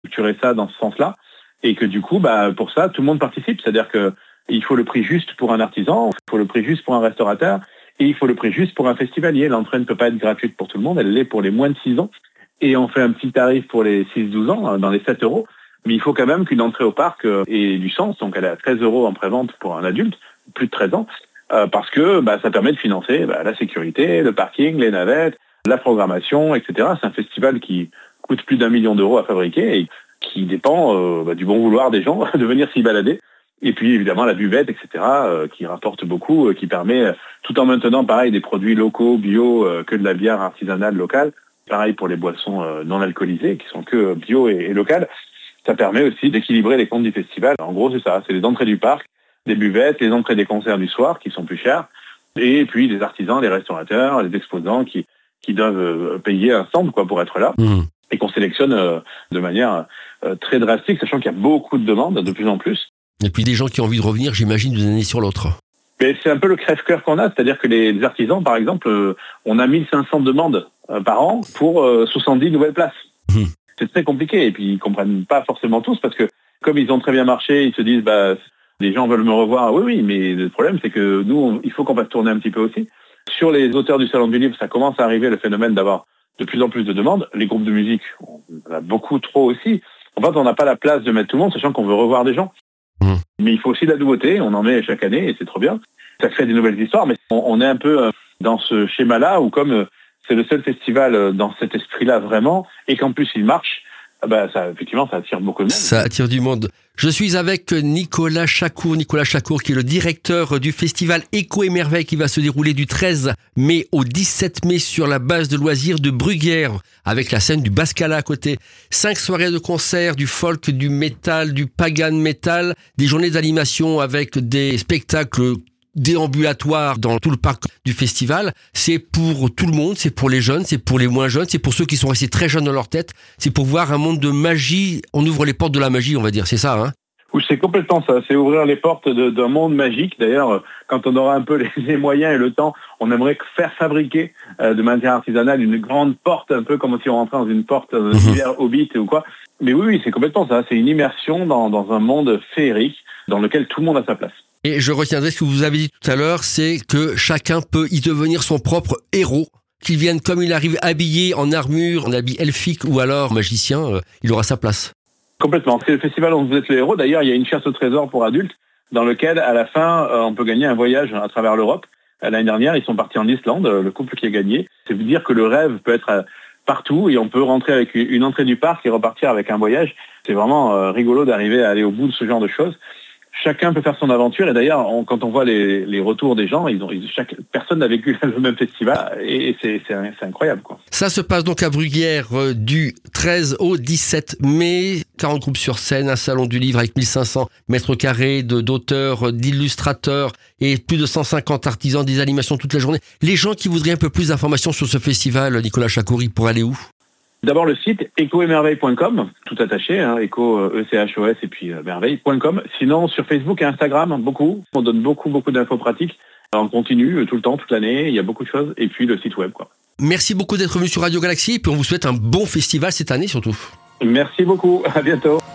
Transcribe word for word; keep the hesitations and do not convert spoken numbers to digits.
structurer ça dans ce sens-là. Et que du coup, bah, pour ça, tout le monde participe. C'est-à-dire que il faut le prix juste pour un artisan, il faut le prix juste pour un restaurateur, et il faut le prix juste pour un festivalier. L'entrée ne peut pas être gratuite pour tout le monde, elle l'est pour les moins de six ans. Et on fait un petit tarif pour les six douze ans, dans les sept euros. Mais il faut quand même qu'une entrée au parc ait du sens. Donc elle est à treize euros en prévente pour un adulte, plus de treize ans, euh, parce que bah, ça permet de financer bah, la sécurité, le parking, les navettes, la programmation, et cetera. C'est un festival qui coûte plus d'un million d'euros à fabriquer et qui dépend euh, bah, du bon vouloir des gens de venir s'y balader. Et puis évidemment la buvette, et cetera, euh, qui rapporte beaucoup, euh, qui permet, euh, tout en maintenant pareil des produits locaux, bio, euh, que de la bière artisanale locale, pareil pour les boissons euh, non alcoolisées, qui sont que bio et, et locales, ça permet aussi d'équilibrer les comptes du festival. En gros c'est ça, c'est les entrées du parc, des buvettes, les entrées des concerts du soir qui sont plus chères, et puis les artisans, les restaurateurs, les exposants qui, qui doivent euh, payer un stand quoi, pour être là. Mmh. Et qu'on sélectionne euh, de manière euh, très drastique, sachant qu'il y a beaucoup de demandes, de plus en plus. Et puis des gens qui ont envie de revenir, j'imagine, d'une année sur l'autre. Mais c'est un peu le crève-cœur qu'on a, c'est-à-dire que les, les artisans, par exemple, euh, on a mille cinq cents demandes euh, par an pour euh, soixante-dix nouvelles places. Mmh. C'est très compliqué, et puis ils comprennent pas forcément tous, parce que comme ils ont très bien marché, ils se disent, bah, les gens veulent me revoir. Oui, oui, mais le problème, c'est que nous, on, il faut qu'on fasse tourner un petit peu aussi. Sur les auteurs du Salon du Livre, ça commence à arriver le phénomène d'avoir de plus en plus de demandes. Les groupes de musique, on en a beaucoup trop aussi. En fait, on n'a pas la place de mettre tout le monde, sachant qu'on veut revoir des gens. Mmh. Mais il faut aussi de la nouveauté, on en met chaque année et c'est trop bien. Ça crée des nouvelles histoires, mais on, on est un peu dans ce schéma-là où comme c'est le seul festival dans cet esprit-là vraiment, et qu'en plus il marche, bah ça, effectivement, ça attire beaucoup de monde. Ça attire du monde. Je suis avec Nicolas Chacour, Nicolas Chacour qui est le directeur du festival Écho et Merveille qui va se dérouler du treize mai au dix-sept mai sur la base de loisirs de Bruguière avec la scène du Bascala à côté. Cinq soirées de concerts, du folk, du métal, du pagan metal, des journées d'animation avec des spectacles déambulatoire dans tout le parc du festival. C'est pour tout le monde, c'est pour les jeunes, c'est pour les moins jeunes, c'est pour ceux qui sont restés très jeunes dans leur tête, c'est pour voir un monde de magie. On ouvre les portes de la magie, on va dire, c'est ça, hein? Oui, c'est complètement ça, c'est ouvrir les portes de, d'un monde magique. D'ailleurs, quand on aura un peu les, les moyens et le temps, on aimerait faire fabriquer euh, de manière artisanale une grande porte, un peu comme si on rentrait dans une porte euh, mmh. Hobbit ou quoi. Mais oui, oui, c'est complètement ça, c'est une immersion dans, dans un monde féerique dans lequel tout le monde a sa place. Et je retiendrai ce que vous avez dit tout à l'heure, c'est que chacun peut y devenir son propre héros, qu'il vienne comme il arrive habillé en armure, en habit elfique ou alors magicien, euh, il aura sa place. Complètement, c'est le festival où vous êtes le héros. D'ailleurs, il y a une chasse au trésor pour adultes dans lequel, à la fin, euh, on peut gagner un voyage à travers l'Europe. L'année dernière, ils sont partis en Islande, le couple qui a gagné. C'est vous dire que le rêve peut être partout et on peut rentrer avec une entrée du parc et repartir avec un voyage. C'est vraiment euh, rigolo d'arriver à aller au bout de ce genre de choses. Chacun peut faire son aventure et d'ailleurs, on, quand on voit les, les retours des gens, ils ont, ils, chaque personne n'a vécu le même festival et c'est, c'est, c'est incroyable, quoi. Ça se passe donc à Bruguière euh, du treize au dix-sept mai. quarante groupes sur scène, un salon du livre avec mille cinq cents mètres carrés de, d'auteurs, d'illustrateurs et plus de cent cinquante artisans, des animations toute la journée. Les gens qui voudraient un peu plus d'informations sur ce festival, Nicolas Chacouri, pour aller où? D'abord le site écho et merveille point com, tout attaché, hein, écho, E C H O S et puis euh, merveille point com. Sinon sur Facebook et Instagram, beaucoup. On donne beaucoup, beaucoup d'infos pratiques. On continue tout le temps, toute l'année, il y a beaucoup de choses. Et puis le site web, quoi. Merci beaucoup d'être venu sur Radio Galaxy et puis on vous souhaite un bon festival cette année surtout. Merci beaucoup, à bientôt.